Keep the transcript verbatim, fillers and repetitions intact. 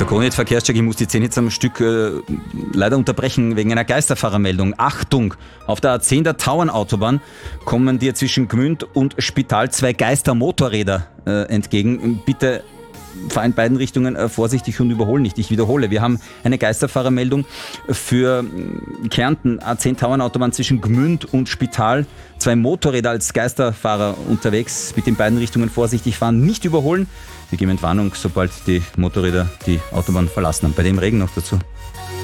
der Kronit Verkehrscheck, ich muss die zehn jetzt am Stück äh, leider unterbrechen wegen einer Geisterfahrermeldung. Achtung, auf der A zehn der Tauernautobahn kommen dir zwischen Gmünd und Spital zwei Geistermotorräder äh, entgegen. Bitte fahr in beiden Richtungen äh, vorsichtig und überhol nicht. Ich wiederhole, wir haben eine Geisterfahrermeldung für Kärnten, A zehn Tauernautobahn zwischen Gmünd und Spital. Zwei Motorräder als Geisterfahrer unterwegs. Bitte in beiden Richtungen vorsichtig fahren, nicht überholen. Wir geben Entwarnung, sobald die Motorräder die Autobahn verlassen haben. Bei dem Regen noch dazu.